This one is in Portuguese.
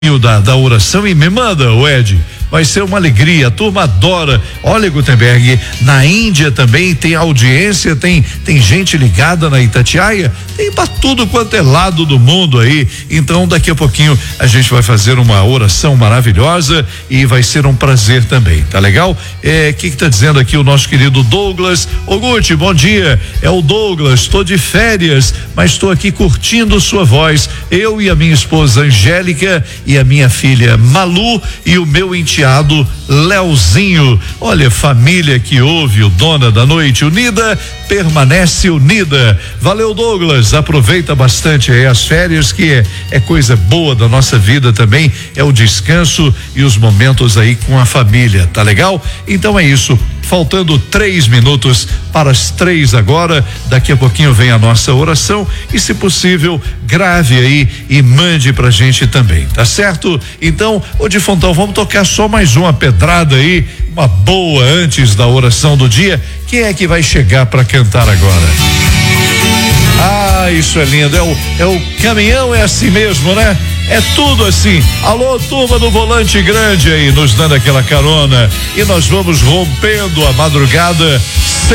da oração e me manda, o Ed. Vai ser uma alegria, a turma adora. Olha, Gutenberg, na Índia também tem audiência, tem gente ligada na Itatiaia, tem pra tudo quanto é lado do mundo aí. Então, daqui a pouquinho a gente vai fazer uma oração maravilhosa e vai ser um prazer também, tá legal? Que tá dizendo aqui o nosso querido Douglas? Ô Guti, bom dia, é o Douglas, tô de férias, mas estou aqui curtindo sua voz, eu e a minha esposa Angélica e a minha filha Malu e o meu enteado Leozinho. Olha, família que ouve o Dona da Noite Unida permanece unida. Valeu, Douglas, aproveita bastante aí as férias, que é coisa boa da nossa vida também, é o descanso e os momentos aí com a família, tá legal? Então é isso, faltando 3 minutos para as 3 agora, daqui a pouquinho vem a nossa oração e, se possível, grave aí e mande pra gente também, tá certo? Então, ô de Fontão, vamos tocar só mais uma pedrada aí, uma boa antes da oração do dia. Quem é que vai chegar para cantar agora? Ah, isso é lindo, é o caminhão, é assim mesmo, né? É tudo assim. Alô, turma do Volante Grande aí, nos dando aquela carona, e nós vamos rompendo a madrugada